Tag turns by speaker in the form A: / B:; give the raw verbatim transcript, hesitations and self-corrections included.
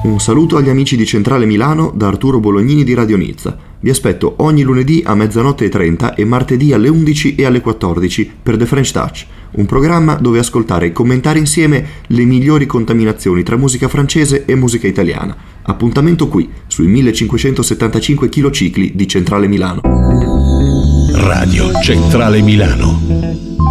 A: Un saluto agli amici di Centrale Milano da Arturo Bolognini di Radio Nizza. Vi aspetto ogni lunedì a mezzanotte e trenta e martedì alle undici e alle quattordici per The French Touch, un programma dove ascoltare e commentare insieme le migliori contaminazioni tra musica francese e musica italiana. Appuntamento qui, sui millecinquecentosettantacinque km di Centrale Milano.
B: Radio Centrale Milano.